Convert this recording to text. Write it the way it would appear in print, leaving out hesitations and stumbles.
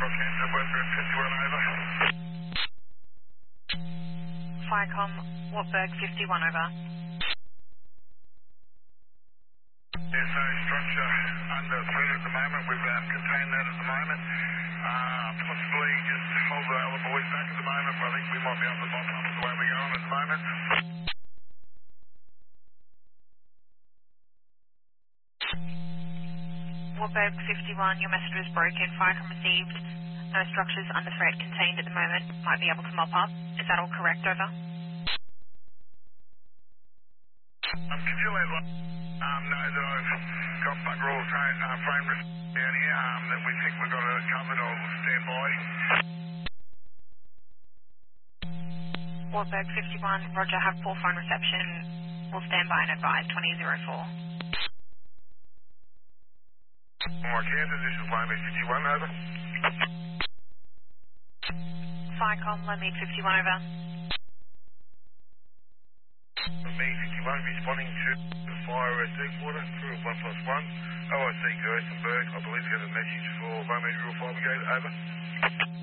Rockhampton, Westbury 51 over. Firecom, Wartburg 51 over. There's no structure under threat at the moment. We've contained that at the moment. Possibly just hold the other boys back at the moment, but I think we might be able to bump up the way we're going at the moment. Wartburg 51, your message was broken. Firecom received. No structures under threat contained at the moment. Might be able to mop up. Is that all correct, over? Could you let know that I've got bugger all frame down here that we think we've got it covered? I'll stand by. Wartburg 51, roger, have poor phone reception. We'll stand by and advise 2004. Alright, Kansas, this is Lomé 51, over. Firecom, Lomé 51, over. Lomé 51, responding to the fire at Deepwater, crew of 1+1. OIC Gerstenberg, I believe, got a message for Lomé Drill Fire Brigade, over.